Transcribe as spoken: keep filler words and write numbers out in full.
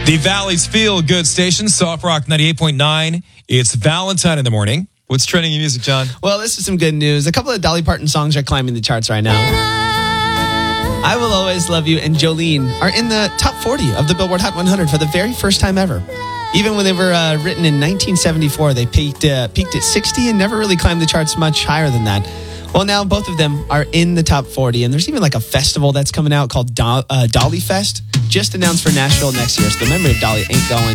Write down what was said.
The Valley's Feel Good Station, Soft Rock ninety-eight point nine. It's Valentine in the morning. What's trending in music, John? Well, this is some good news. A couple of Dolly Parton songs are climbing the charts right now. I Will Always Love You and Jolene are in the top forty of the Billboard Hot one hundred for the very first time ever. Even when they were uh, written in nineteen seventy-four, they peaked, uh, peaked at sixty and never really climbed the charts much higher than that. Well, now both of them are in the top forty, and there's even like a festival that's coming out called Do- uh, Dolly Fest, just announced for Nashville next year. So the memory of Dolly ain't going